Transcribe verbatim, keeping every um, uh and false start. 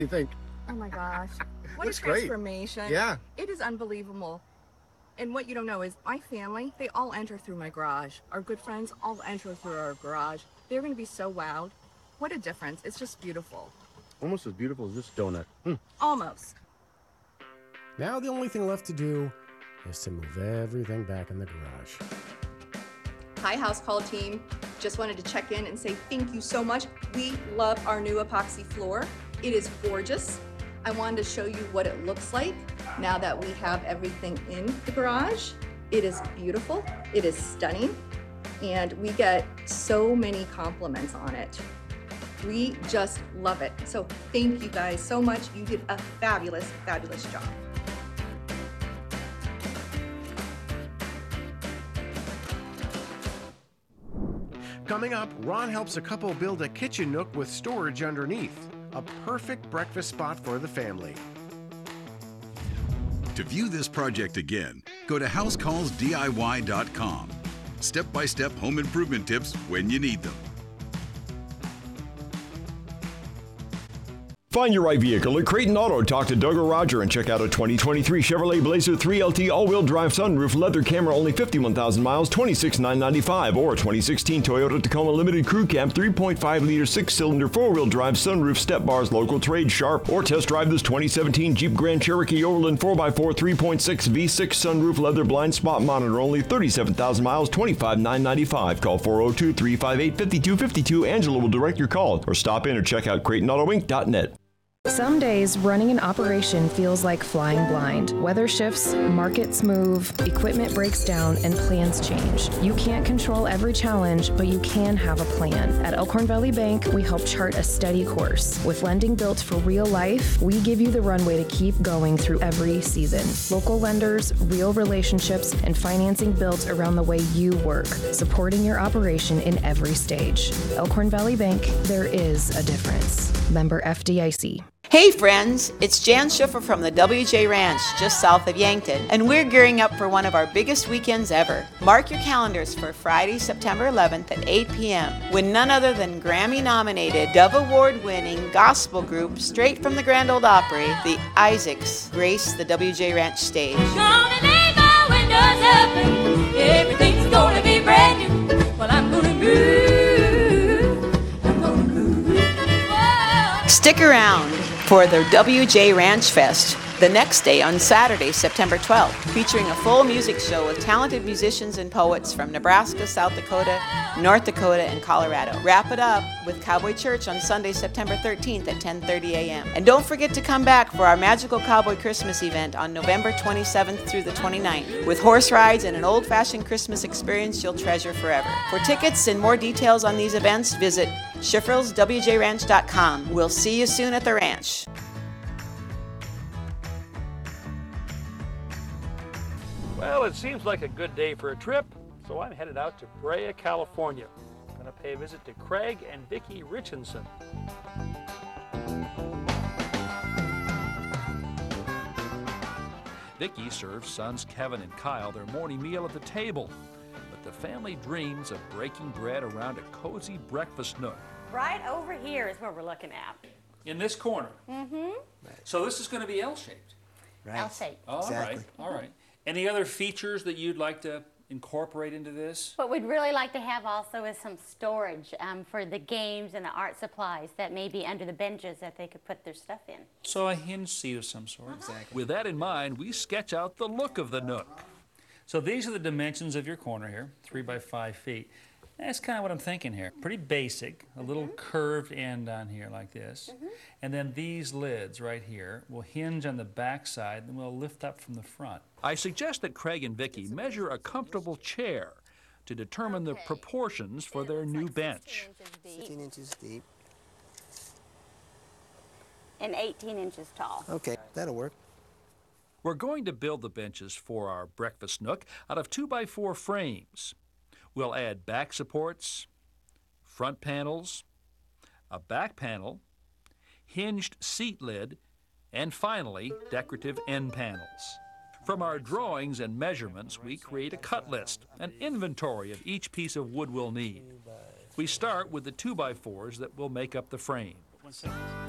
You think? Oh my gosh. What Looks a great. transformation. Yeah. It is unbelievable. And what you don't know is my family, they all enter through my garage. Our good friends all enter through our garage. They're going to be so wowed. What a difference. It's just beautiful. Almost as beautiful as this donut. Hmm. Almost. Now the only thing left to do is to move everything back in the garage. Hi, House Call team. Just wanted to check in and say thank you so much. We love our new epoxy floor. It is gorgeous. I wanted to show you what it looks like now that we have everything in the garage. It is beautiful. It is stunning. And we get so many compliments on it. We just love it. So thank you guys so much. You did a fabulous, fabulous job. Coming up, Ron helps a couple build a kitchen nook with storage underneath. A perfect breakfast spot for the family. To view this project again, go to house calls D I Y dot com. Step-by-step home improvement tips when you need them. Find your right vehicle at Creighton Auto. Talk to Doug or Roger and check out a twenty twenty-three Chevrolet Blazer three L T all-wheel drive sunroof leather camera, only fifty-one thousand miles, twenty-six thousand nine hundred ninety-five dollars, or a twenty sixteen Toyota Tacoma Limited Crew Cab three point five liter six-cylinder four-wheel drive sunroof step bars, local trade sharp, or test drive this twenty seventeen Jeep Grand Cherokee Overland four by four three point six V six sunroof leather blind spot monitor, only thirty-seven thousand miles, twenty-five thousand nine hundred ninety-five dollars. Call four oh two, three five eight, five two five two. Angela will direct your call, or stop in or check out Creighton Auto Inc dot net. Some days, running an operation feels like flying blind. Weather shifts, markets move, equipment breaks down, and plans change. You can't control every challenge, but you can have a plan. At Elkhorn Valley Bank, we help chart a steady course. With lending built for real life, we give you the runway to keep going through every season. Local lenders, real relationships, and financing built around the way you work, supporting your operation in every stage. Elkhorn Valley Bank, there is a difference. Member F D I C. Hey friends, it's Jan Schiffer from the W J Ranch just south of Yankton, and we're gearing up for one of our biggest weekends ever. Mark your calendars for Friday, September eleventh at eight p.m. when none other than Grammy-nominated, Dove Award-winning gospel group straight from the Grand Ole Opry, the Isaacs, grace the W J Ranch stage. Gonna lay my windows open, everything's gonna be brand new. Well, I'm gonna move, I'm gonna move. Whoa. Stick around for the W J Ranch Fest the next day on Saturday, September twelfth, featuring a full music show with talented musicians and poets from Nebraska, South Dakota, North Dakota, and Colorado. Wrap it up with Cowboy Church on Sunday, September thirteenth at ten thirty a.m. And don't forget to come back for our Magical Cowboy Christmas event on November twenty-seventh through the twenty-ninth, with horse rides and an old-fashioned Christmas experience you'll treasure forever. For tickets and more details on these events, visit Schifferls W J Ranch dot com. We'll see you soon at the ranch. Well, it seems like a good day for a trip, so I'm headed out to Brea, California. I'm going to pay a visit to Craig and Vicki Richardson. Vicki serves sons Kevin and Kyle their morning meal at the table, but the family dreams of breaking bread around a cozy breakfast nook. Right over here is where we're looking at. In this corner? Mm-hmm. So this is going to be L-shaped? Right. L-shaped. All Exactly. right, all right. Any other features that you'd like to incorporate into this? What we'd really like to have also is some storage um, for the games and the art supplies that may be under the benches that they could put their stuff in. So a hinge seat of some sort. Exactly. With that in mind, we sketch out the look of the nook. So these are the dimensions of your corner here, three by five feet. That's kind of what I'm thinking here. Pretty basic, a little mm-hmm. curved end on here like this. Mm-hmm. And then these lids right here will hinge on the back side and will lift up from the front. I suggest that Craig and Vicki measure a comfortable chair to determine okay. the proportions for their new like bench. sixteen inches deep. And eighteen inches tall. Okay, that'll work. We're going to build the benches for our breakfast nook out of two by four frames. We'll add back supports, front panels, a back panel, hinged seat lid, and finally, decorative end panels. From our drawings and measurements, we create a cut list, an inventory of each piece of wood we'll need. We start with the two by fours that will make up the frame.